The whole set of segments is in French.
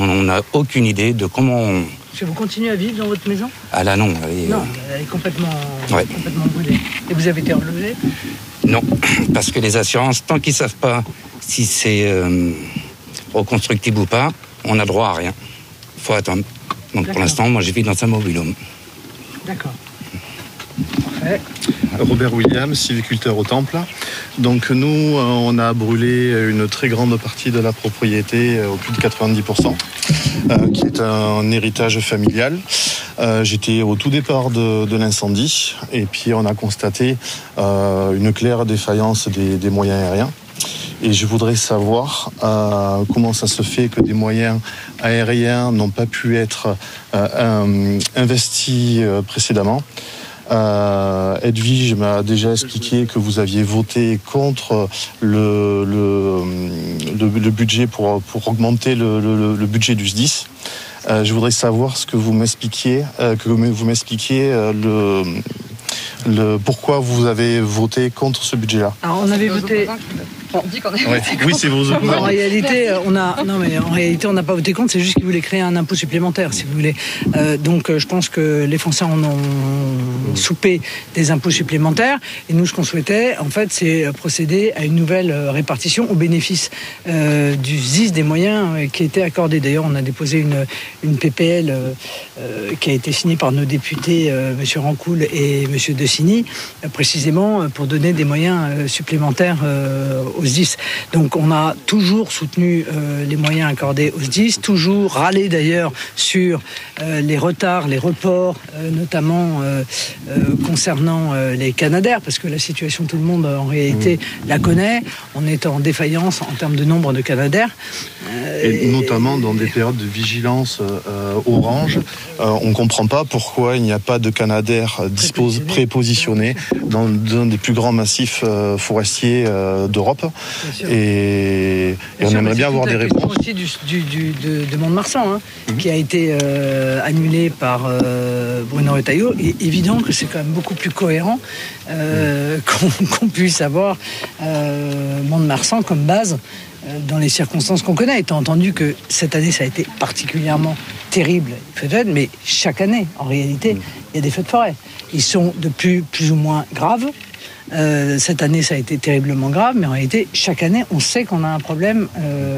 on n'a aucune idée de comment... Est-ce que vous continuez à vivre dans votre maison ? Ah là non, elle est complètement brûlée. Et vous avez été relogé ? Non, parce que les assurances, tant qu'ils ne savent pas si c'est reconstructible ou pas, on n'a droit à rien. Il faut attendre. Donc pour l'instant, moi je vis dans un mobil-home. D'accord. Parfait. Robert Williams, sylviculteur au Temple. Donc nous, on a brûlé une très grande partie de la propriété, au plus de 90%, qui est un héritage familial. J'étais au tout départ de l'incendie et puis on a constaté une claire défaillance des moyens aériens. Et je voudrais savoir comment ça se fait que des moyens aériens n'ont pas pu être investis précédemment. Edwige m'a déjà expliqué que vous aviez voté contre le budget pour augmenter le budget du SDIS. Je voudrais savoir ce que vous m'expliquiez, pourquoi vous avez voté contre ce budget-là. Alors on avait voté. Oui, c'est vos opposants. En réalité, on n'a pas voté contre. C'est juste qu'ils voulaient créer un impôt supplémentaire, si vous voulez. Donc, je pense que les Français en ont soupé des impôts supplémentaires. Et nous, ce qu'on souhaitait, en fait, c'est procéder à une nouvelle répartition au bénéfice du ZIS des moyens qui étaient accordés. D'ailleurs, on a déposé une PPL qui a été signée par nos députés, M. Rancoul et M. Decini, précisément pour donner des moyens supplémentaires aux SDIS. Donc on a toujours soutenu les moyens accordés aux SDIS, toujours râlé d'ailleurs sur les retards, les reports, notamment concernant les Canadair, parce que la situation, tout le monde en réalité la connaît. On est en défaillance en termes de nombre de Canadair. Et notamment dans des périodes de vigilance orange, on ne comprend pas pourquoi il n'y a pas de Canadair prépositionnés dans un des plus grands massifs forestiers d'Europe. Et on aimerait bien avoir des réponses. Aussi de Mont-de-Marsan, qui a été annulé par Bruno Retailleau. Il est évident que c'est quand même beaucoup plus cohérent qu'on puisse avoir Mont-de-Marsan comme base dans les circonstances qu'on connaît, étant entendu que cette année, ça a été particulièrement terrible, peut-être, mais chaque année, en réalité, il y a des feux de forêt. Ils sont de plus ou moins graves. Cette année, ça a été terriblement grave, mais en réalité, chaque année, on sait qu'on a un problème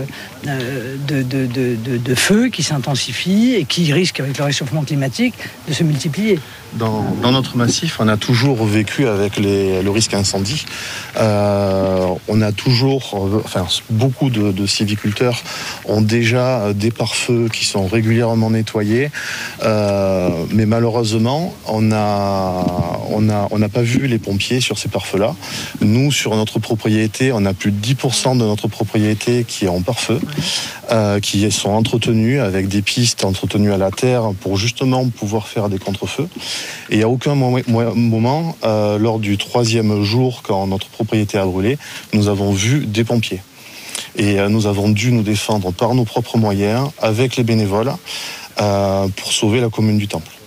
de feu qui s'intensifie et qui risque, avec le réchauffement climatique, de se multiplier. Dans notre massif, on a toujours vécu avec le risque incendie. On a toujours, beaucoup de sylviculteurs ont déjà des pare-feux qui sont régulièrement nettoyés, mais malheureusement, on n'a pas vu les pompiers sur ces pare-feux-là. Nous, sur notre propriété, on a plus de 10% de notre propriété qui est en pare-feu, qui sont entretenus avec des pistes entretenues à la terre pour justement pouvoir faire des contre-feux. Et à aucun moment, lors du 3e jour, quand notre propriété a brûlé, nous avons vu des pompiers. Et nous avons dû nous défendre par nos propres moyens, avec les bénévoles, pour sauver la commune du Temple.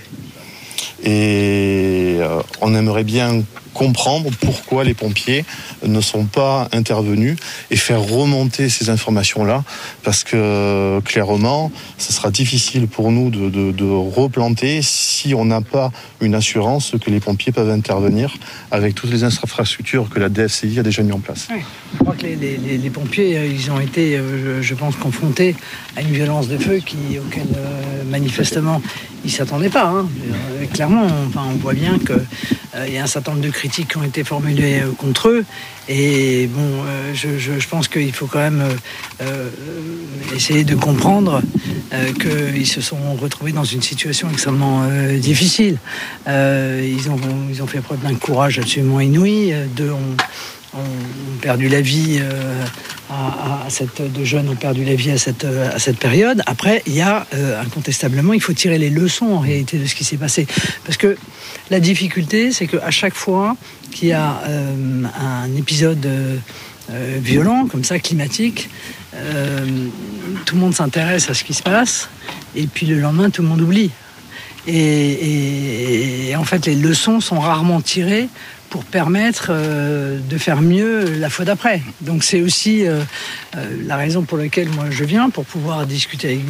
Et on aimerait bien comprendre pourquoi les pompiers ne sont pas intervenus et faire remonter ces informations-là, parce que clairement, ce sera difficile pour nous de replanter si on n'a pas une assurance que les pompiers peuvent intervenir avec toutes les infrastructures que la DFCI a déjà mis en place. Oui. Je crois que les pompiers, ils ont été, je pense, confrontés à une violence de feu auquel manifestement ils ne s'attendaient pas. Clairement, on voit bien qu'il y a un certain nombre de critiques qui ont été formulées contre eux. Et bon, je pense qu'il faut quand même essayer de comprendre qu'ils se sont retrouvés dans une situation extrêmement difficile. Ils ont fait preuve d'un courage absolument inouï. Ont perdu la vie de jeunes ont perdu la vie à cette période. Après, il y a incontestablement, il faut tirer les leçons en réalité de ce qui s'est passé, parce que la difficulté, c'est qu'à chaque fois qu'il y a un épisode violent comme ça, climatique, tout le monde s'intéresse à ce qui se passe, et puis le lendemain, tout le monde oublie. Et en fait, les leçons sont rarement tirées pour permettre de faire mieux la fois d'après. Donc c'est aussi la raison pour laquelle moi je viens, pour pouvoir discuter avec vous.